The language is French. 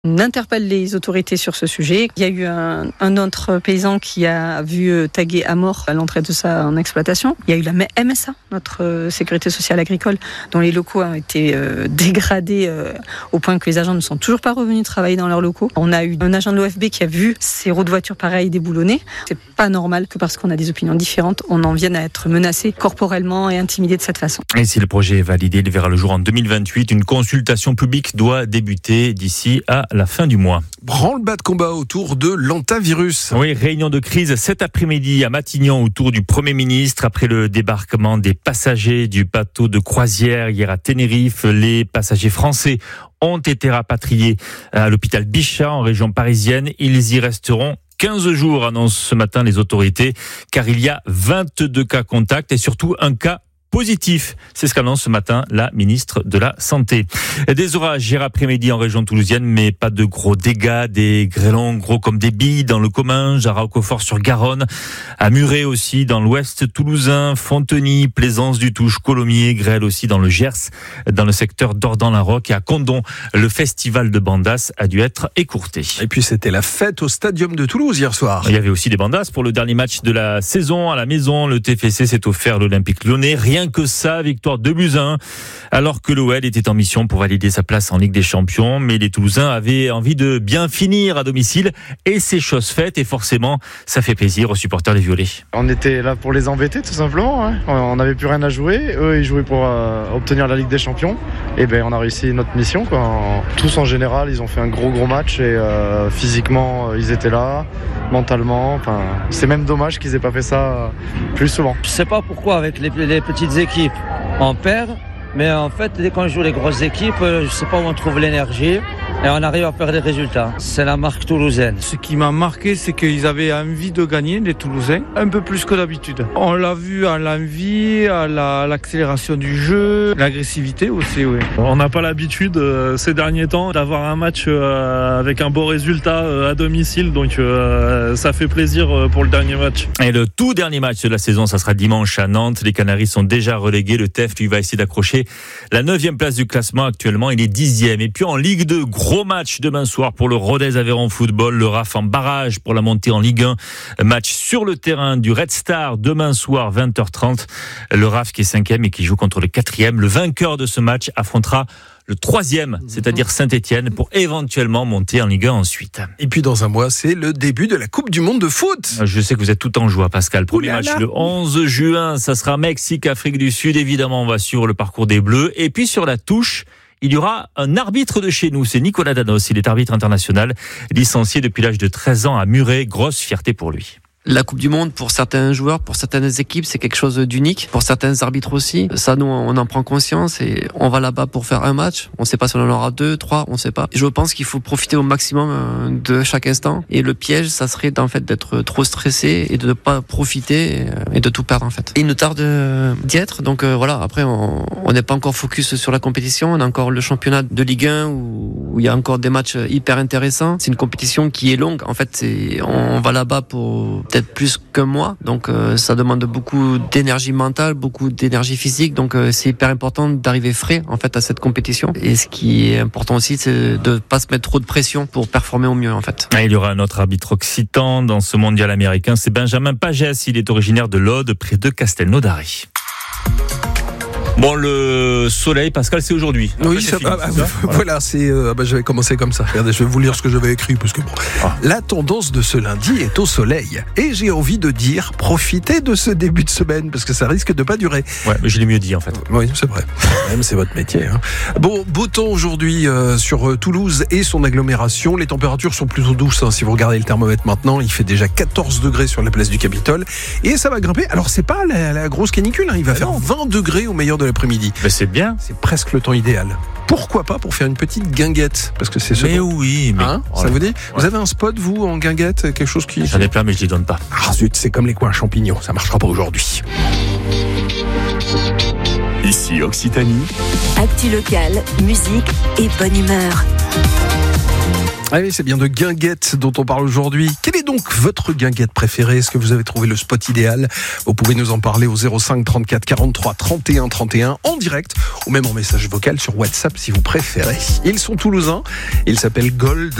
On interpelle les autorités sur ce sujet. Il y a eu un autre paysan qui a vu taguer à mort à l'entrée de ça en exploitation. Il y a eu la MSA, notre sécurité sociale agricole, dont les locaux ont été dégradés au point que les agents ne sont toujours pas revenus travailler dans leurs locaux. On a eu un agent de l'OFB qui a vu ces roues de voiture pareilles déboulonnées. C'est pas normal que parce qu'on a des opinions différentes, on en vienne à être menacé corporellement et intimidé de cette façon. Et si le projet est validé, il verra le jour en 2028. Une consultation publique doit débuter d'ici à la fin du mois. Branle-bas de combat autour de l'antavirus. Oui, réunion de crise cet après-midi à Matignon autour du Premier ministre après le débarquement des passagers du bateau de croisière hier à Tenerife. Les passagers français ont été rapatriés à l'hôpital Bichat en région parisienne. Ils y resteront 15 jours, annoncent ce matin les autorités, car il y a 22 cas contacts et surtout un cas positif. C'est ce qu'annonce ce matin la ministre de la Santé. Des orages hier après-midi en région toulousienne, mais pas de gros dégâts. Des grêlons gros comme des billes dans le Comminges, à Roquefort-sur-Garonne, à Muret aussi, dans l'ouest toulousain, Fontenay, Plaisance du Touche, Colomiers, grêle aussi dans le Gers, dans le secteur d'Ordan-la-Roque et à Condom. Le festival de bandas a dû être écourté. Et puis c'était la fête au Stadium de Toulouse hier soir. Il y avait aussi des bandas pour le dernier match de la saison à la maison. Le TFC s'est offert l'Olympique Lyonnais. Rien que ça, victoire 2-1, alors que l'OL était en mission pour valider sa place en Ligue des Champions. Mais les Toulousains avaient envie de bien finir à domicile et c'est chose faite. Et forcément, ça fait plaisir aux supporters des Violets. On était là pour les embêter tout simplement. Hein. On n'avait plus rien à jouer. Eux, ils jouaient pour obtenir la Ligue des Champions. Et ben, on a réussi notre mission, quoi. Tous en général, ils ont fait un gros match et physiquement, ils étaient là, mentalement. Enfin, c'est même dommage qu'ils aient pas fait ça plus souvent. Je sais pas pourquoi avec les petites équipes on perd, mais en fait dès qu'on joue les grosses équipes, je sais pas où on trouve l'énergie et on arrive à faire des résultats. C'est la marque toulousaine. Ce qui m'a marqué, c'est qu'ils avaient envie de gagner, les Toulousains, un peu plus que d'habitude. On l'a vu à l'envie, à l'accélération du jeu, l'agressivité aussi, oui. On n'a pas l'habitude ces derniers temps d'avoir un match avec un beau résultat à domicile, donc ça fait plaisir pour le dernier match. Et le tout dernier match de la saison, ça sera dimanche à Nantes. Les Canaries sont déjà relégués. Le TEF, lui, va essayer d'accrocher la 9e place du classement. Actuellement, il est 10e. Et puis en Ligue 2, gros match demain soir pour le Rodez Aveyron Football. Le RAF en barrage pour la montée en Ligue 1. Match sur le terrain du Red Star demain soir, 20h30. Le RAF qui est 5e et qui joue contre le 4e. Le vainqueur de ce match affrontera le 3e, c'est-à-dire Saint-Etienne, pour éventuellement monter en Ligue 1 ensuite. Et puis dans un mois, c'est le début de la Coupe du Monde de foot. Je sais que vous êtes tout en joie, Pascal. Premier match le 11 juin, ça sera Mexique, Afrique du Sud. Évidemment, on va suivre le parcours des Bleus. Et puis sur la touche, il y aura un arbitre de chez nous, c'est Nicolas Danos. Il est arbitre international, licencié depuis l'âge de 13 ans à Muret. Grosse fierté pour lui. La Coupe du Monde, pour certains joueurs, pour certaines équipes, c'est quelque chose d'unique. Pour certains arbitres aussi. Ça, nous, on en prend conscience et on va là-bas pour faire un match. On sait pas si on en aura 2, 3, on sait pas. Je pense qu'il faut profiter au maximum de chaque instant. Et le piège, ça serait en fait d'être trop stressé et de ne pas profiter et de tout perdre en fait. Et il nous tarde d'y être. Donc voilà, après, on n'est pas encore focus sur la compétition. On a encore le championnat de Ligue 1 où il y a encore des matchs hyper intéressants. C'est une compétition qui est longue. En fait, on va là-bas pour peut-être plus qu'un mois, donc ça demande beaucoup d'énergie mentale, beaucoup d'énergie physique, donc c'est hyper important d'arriver frais en fait à cette compétition. Et ce qui est important aussi, c'est de pas se mettre trop de pression pour performer au mieux en fait. Et il y aura un autre arbitre occitan dans ce mondial américain, c'est Benjamin Pagès. Il est originaire de l'Aude, près de Castelnaudary. Bon, le soleil, Pascal, c'est aujourd'hui. Après, oui, voilà, c'est. Je vais commencer comme ça. Regardez, je vais vous lire ce que j'avais écrit, parce que bon, la tendance de ce lundi est au soleil. Et j'ai envie de dire, profitez de ce début de semaine, parce que ça risque de pas durer. Ouais, mais je l'ai mieux dit, en fait. Oui, c'est vrai. Même, c'est votre métier. Hein. Bon, beau temps aujourd'hui sur Toulouse et son agglomération. Les températures sont plutôt douces. Hein. Si vous regardez le thermomètre maintenant, il fait déjà 14 degrés sur la place du Capitole. Et ça va grimper. Alors, c'est pas la grosse canicule. Hein. Il va faire 20 degrés au meilleur de l'après-midi. Mais c'est bien. C'est presque le temps idéal. Pourquoi pas pour faire une petite guinguette? Parce que c'est ce. Mais oui, mais. Hein, ça vous dit? Vous avez un spot, vous, en guinguette? Quelque chose qui. J'en ai plein, mais je les donne pas. Ah zut, c'est comme les coins champignons. Ça marchera pas aujourd'hui. Ici Occitanie. Actu locale, musique et bonne humeur. Ah oui, c'est bien de guinguettes dont on parle aujourd'hui. Quelle est donc votre guinguette préférée? Est-ce que vous avez trouvé le spot idéal? Vous pouvez nous en parler au 05 34 43 31 31 en direct ou même en message vocal sur WhatsApp si vous préférez. Ils sont toulousains, ils s'appellent Gold.